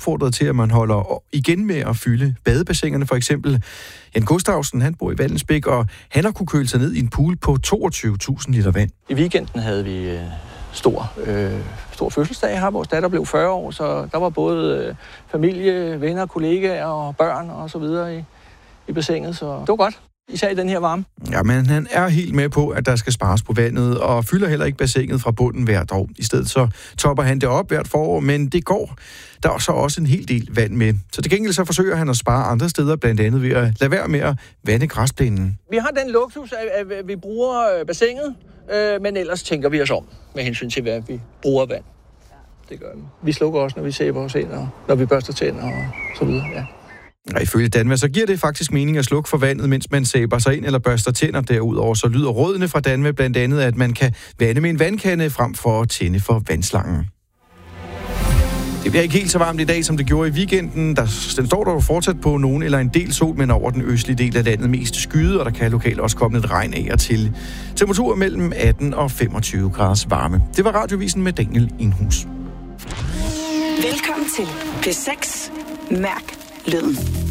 opfordret til, at man holder igen med at fylde badebassinerne. For eksempel Jan Gustavsen, han bor i Vallensbæk, og han har kunne køle sig ned i en pool på 22.000 liter vand. I weekenden havde vi stor fødselsdag her. Vores datter blev 40 år, så der var både familie, venner, kollegaer og børn og så videre i bassinet, så det var godt. Især i den her varme. Ja, men han er helt med på, at der skal spares på vandet, og fylder heller ikke bassinet fra bunden hvert år. I stedet så topper han det op hvert forår, men det går. Der er så også en hel del vand med. Så til gengæld så forsøger han at spare andre steder, blandt andet ved at lade være med at vande græsplænen. Vi har den luksus, at vi bruger bassinet, men ellers tænker vi os om med hensyn til, hvad vi bruger vand. Det gør vi. Vi slukker også, når vi sæber os ind, og når vi børster tænder og så videre, ja. Og ifølge Danva, så giver det faktisk mening at slukke for vandet, mens man sæber sig ind eller børster tænder. Derudover så lyder rådene fra Danva blandt andet, at man kan vande med en vandkande frem for at tænde for vandslangen. Det bliver ikke helt så varmt i dag, som det gjorde i weekenden. Den står der fortsat på nogen eller en del sol, men over den østlige del af landet mest skyet, og der kan lokalt også komme lidt regn af og til. Temperaturer mellem 18 og 25 graders varme. Det var Radiovisen med Daniel Indhus. Velkommen til P6 Mærk Lyden.